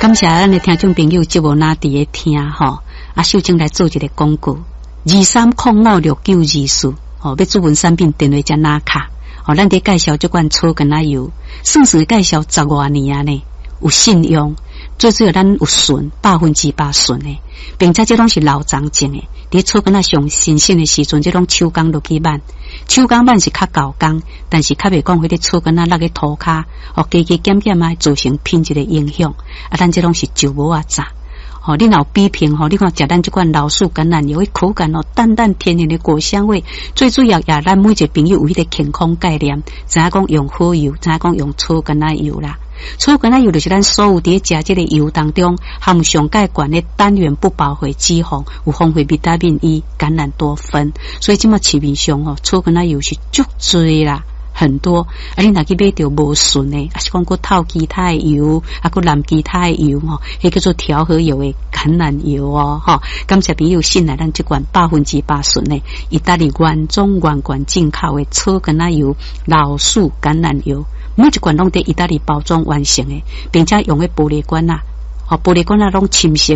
感谢咱的听众朋友，节目哪伫咧听吼？秀清来做一个广告，23056924吼，要主文产品电话加拿卡。哦，咱伫介绍这款草根仔油，算是介绍10多年啊呢，有信用，最主要咱有纯100%纯的，并且这拢是老长种的。伫草根仔上新鲜的时阵，这种手工落去挽，手工挽是较高工，但是较袂讲迄个草根仔落去涂骹，哦，加加减减啊，造成品质的影响。啊，咱这拢是就无啊炸。哦，你若比拼吼，你看食咱这款老树橄榄油，迄口感哦，淡淡甜甜的果香味。最主要也咱每一个朋友有迄个健康概念，知影讲用好油，知影讲用草橄榄油啦。草橄榄油就是咱所有伫食这个油当中含上介悬的单元不饱和脂肪，有丰富维他命 E、橄榄多酚，所以即马市面上哦，草橄榄油是足多啦。很多，啊，你若去买到无纯的，啊是讲佫透其他的油，啊佫染其他的油吼，迄叫做调和油的橄榄油哦，吼。感谢朋友信赖咱这款100%纯的意大利原装原罐进口的草橄榄油、老树橄榄油，每一罐拢在意大利包装完成的，并且用的玻璃罐啊，哦，玻璃罐啊拢深色。